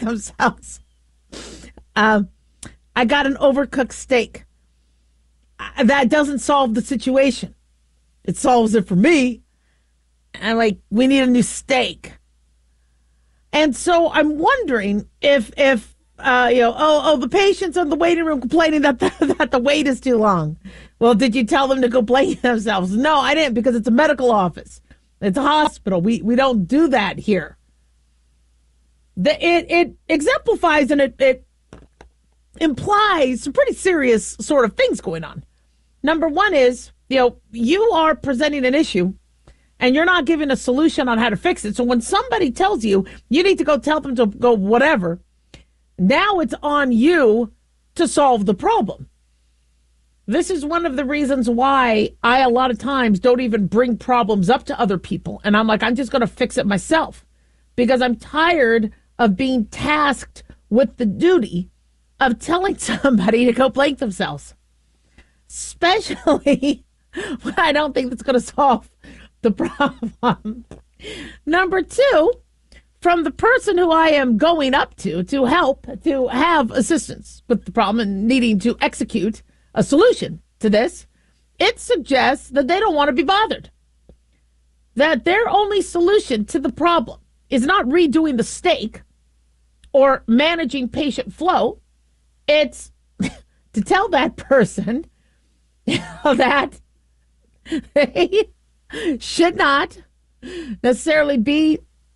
themselves. I got an overcooked steak. That doesn't solve the situation. It solves it for me. And like, we need a new steak. And so I'm wondering if the patient's in the waiting room complaining that the wait is too long. Well, did you tell them to go blame themselves? No, I didn't, because it's a medical office. It's a hospital. We don't do that here. It exemplifies and it implies some pretty serious sort of things going on. Number one is, you are presenting an issue and you're not giving a solution on how to fix it. So when somebody tells you, you need to go tell them to go whatever, now it's on you to solve the problem. This is one of the reasons why I, a lot of times, don't even bring problems up to other people. And I'm like, I'm just going to fix it myself, because I'm tired of being tasked with the duty of telling somebody to go blank themselves. Especially when I don't think that's going to solve the problem. Number two, from the person who I am going up to help, to have assistance with the problem and needing to execute a solution to this, it suggests that they don't want to be bothered. That their only solution to the problem is not redoing the steak or managing patient flow. It's to tell that person that they should not necessarily be,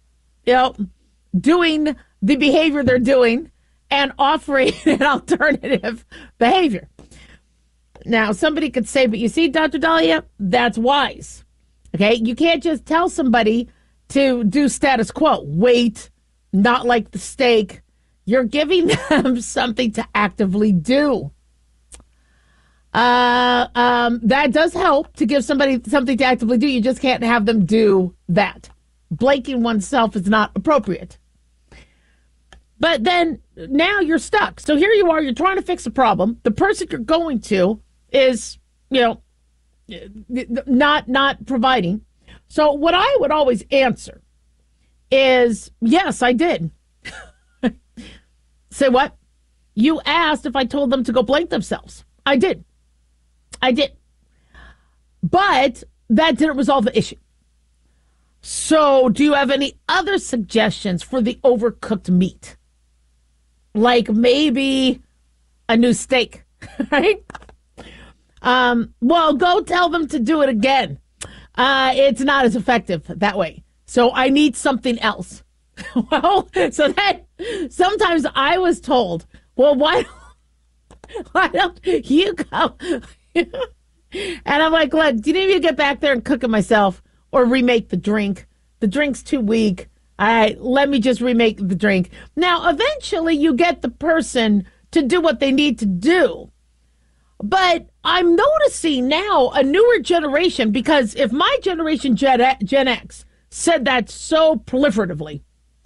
doing the behavior they're doing and offering an alternative behavior. Now, somebody could say, but you see, Dr. Daliah, that's wise. Okay, you can't just tell somebody to do status quo. Wait, not like the steak. You're giving them something to actively do. That does help to give somebody something to actively do. You just can't have them do that. Blanking oneself is not appropriate. But then now you're stuck. So here you are, you're trying to fix a problem. The person you're going to is, not providing. So what I would always answer is, yes, I did. Say what? You asked if I told them to go blank themselves. I did. But that didn't resolve the issue. So do you have any other suggestions for the overcooked meat? Like maybe a new steak, right? Well, go tell them to do it again. It's not as effective that way. So I need something else. Well, so that sometimes I was told, well, why don't you go? And I'm like, look, do you need me to get back there and cook it myself or remake the drink? The drink's too weak. All right, let me just remake the drink. Now, eventually you get the person to do what they need to do. But I'm noticing now a newer generation, because if my generation, Gen X, said that so proliferatively,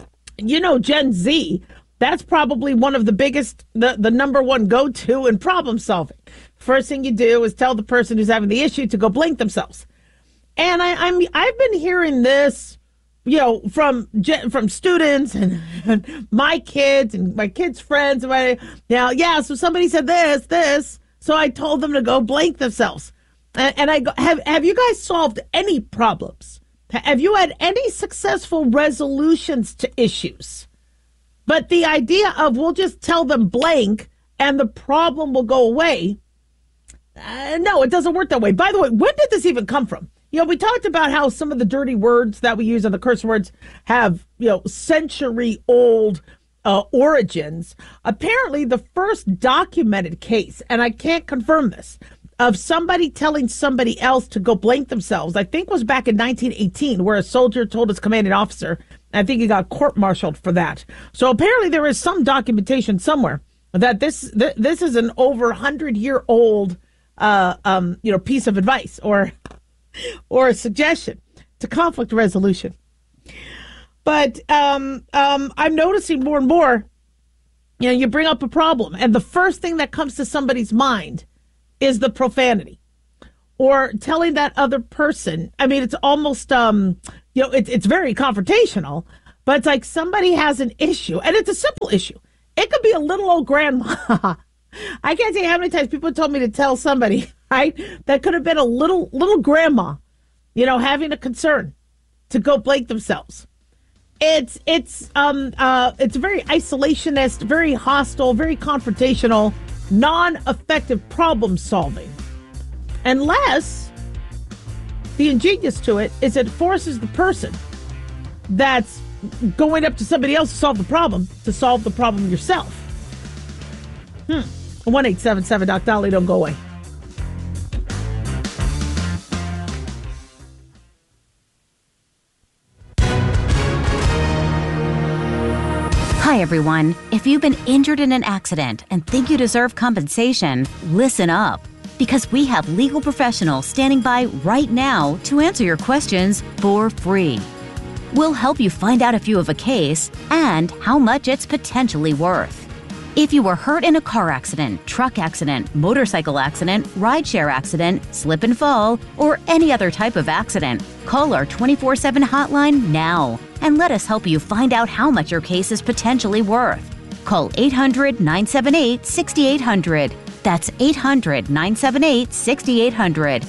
Gen Z, that's probably one of the biggest, the number one go-to in problem solving. First thing you do is tell the person who's having the issue to go blank themselves. And I've been hearing this, from students and my kids and my kids' friends. So somebody said this, so I told them to go blank themselves. And I go, have you guys solved any problems? Have you had any successful resolutions to issues? But the idea of we'll just tell them blank and the problem will go away. No, it doesn't work that way. By the way, when did this even come from? We talked about how some of the dirty words that we use and the curse words have, century-old origins. Apparently, the first documented case, and I can't confirm this, of somebody telling somebody else to go blank themselves, I think was back in 1918, where a soldier told his commanding officer, I think he got court-martialed for that. So apparently there is some documentation somewhere that this is an over 100-year-old piece of advice or a suggestion to conflict resolution. But I'm noticing more and more, you bring up a problem, and the first thing that comes to somebody's mind is the profanity or telling that other person. I mean, it's almost, it's very confrontational, But it's like somebody has an issue, and it's a simple issue. It could be a little old grandma. I can't tell you how many times people told me to tell somebody, right? That could have been a little grandma, having a concern to go blank themselves. It's very isolationist, very hostile, very confrontational, non-effective problem solving. Unless the ingenious to it is it forces the person that's going up to somebody else to solve the problem yourself. 1-877 Doc Dolly, don't go away. Hi, everyone. If you've been injured in an accident and think you deserve compensation, listen up. Because we have legal professionals standing by right now to answer your questions for free. We'll help you find out if you have a case and how much it's potentially worth. If you were hurt in a car accident, truck accident, motorcycle accident, rideshare accident, slip and fall, or any other type of accident, call our 24/7 hotline now and let us help you find out how much your case is potentially worth. Call 800-978-6800. That's 800-978-6800.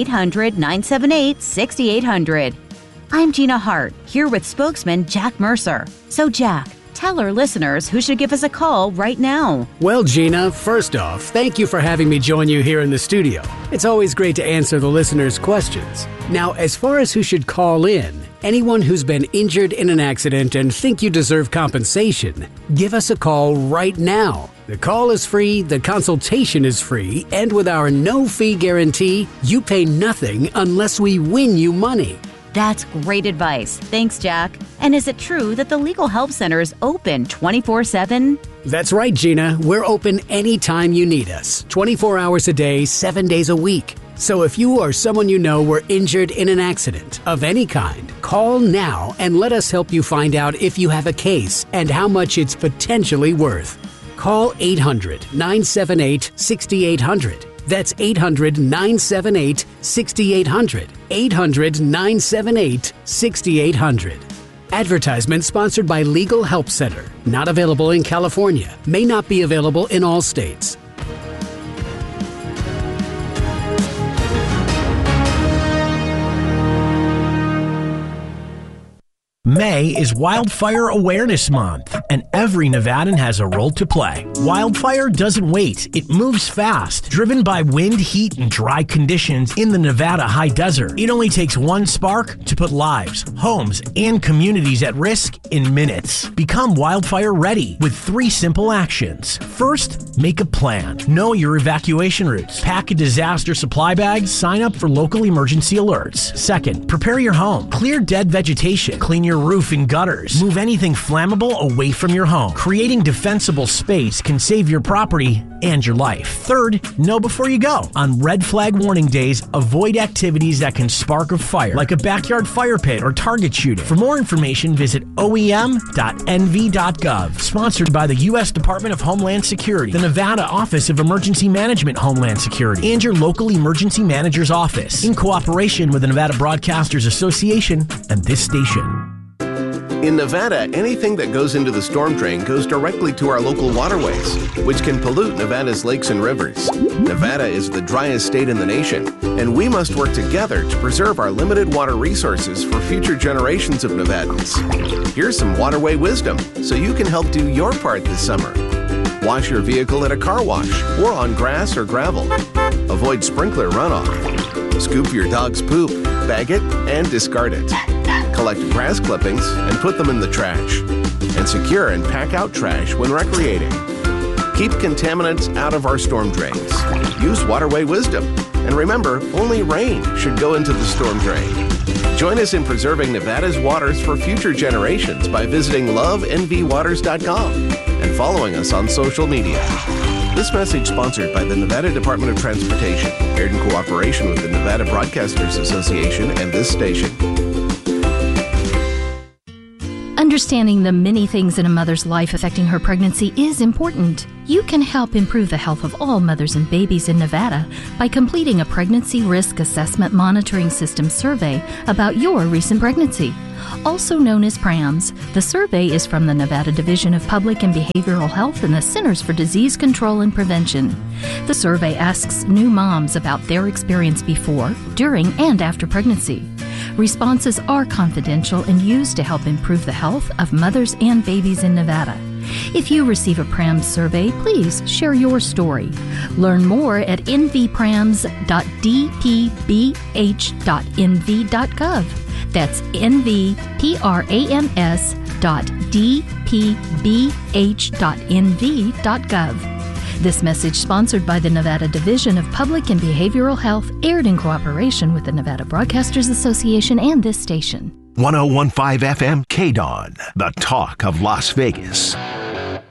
800-978-6800. I'm Gina Hart, here with spokesman Jack Mercer. So Jack, tell our listeners who should give us a call right now. Well, Gina, first off, thank you for having me join you here in the studio. It's always great to answer the listeners' questions. Now, as far as who should call in, anyone who's been injured in an accident and think you deserve compensation, give us a call right now. The call is free, the consultation is free, and with our no-fee guarantee, you pay nothing unless we win you money. That's great advice. Thanks, Jack. And is it true that the Legal Help Center is open 24/7? That's right, Gina. We're open anytime you need us, 24 hours a day, 7 days a week. So if you or someone you know were injured in an accident of any kind, call now and let us help you find out if you have a case and how much it's potentially worth. Call 800-978-6800. That's 800-978-6800. 800-978-6800. Advertisement sponsored by Legal Help Center. Not available in California. May not be available in all states. May is Wildfire Awareness Month, and every Nevadan has a role to play. Wildfire doesn't wait. It moves fast. Driven by wind, heat, and dry conditions in the Nevada high desert, it only takes one spark to put lives, homes, and communities at risk in minutes. Become wildfire ready with 3 simple actions. First, make a plan. Know your evacuation routes. Pack a disaster supply bag. Sign up for local emergency alerts. Second, prepare your home. Clear dead vegetation. Clean your roof and gutters. Move anything flammable away from your home. Creating defensible space can save your property and your life. Third, know before you go. On red flag warning days, avoid activities that can spark a fire, like a backyard fire pit or target shooting. For more information, visit oem.nv.gov. Sponsored by the U.S. Department of Homeland Security, the Nevada Office of Emergency Management Homeland Security, and your local emergency manager's office, in cooperation with the Nevada Broadcasters Association and this station. In Nevada, anything that goes into the storm drain goes directly to our local waterways, which can pollute Nevada's lakes and rivers. Nevada is the driest state in the nation, and we must work together to preserve our limited water resources for future generations of Nevadans. Here's some waterway wisdom so you can help do your part this summer. Wash your vehicle at a car wash or on grass or gravel. Avoid sprinkler runoff. Scoop your dog's poop, bag it, and discard it. Collect grass clippings and put them in the trash. And secure and pack out trash when recreating. Keep contaminants out of our storm drains. Use waterway wisdom. And remember, only rain should go into the storm drain. Join us in preserving Nevada's waters for future generations by visiting lovenvwaters.com and following us on social media. This message sponsored by the Nevada Department of Transportation, aired in cooperation with the Nevada Broadcasters Association and this station. Understanding the many things in a mother's life affecting her pregnancy is important. You can help improve the health of all mothers and babies in Nevada by completing a pregnancy risk assessment monitoring system survey about your recent pregnancy. also known as PRAMS. The survey is from the Nevada Division of Public and Behavioral Health and the Centers for Disease Control and Prevention. The survey asks new moms about their experience before, during, and after pregnancy. Responses are confidential and used to help improve the health of mothers and babies in Nevada. If you receive a PRAMS survey, please share your story. Learn more at nvprams.dpbh.nv.gov. That's nvprams.dpbh.nv.gov. This message, sponsored by the Nevada Division of Public and Behavioral Health, aired in cooperation with the Nevada Broadcasters Association and this station. 101.5 FM KDON, the talk of Las Vegas.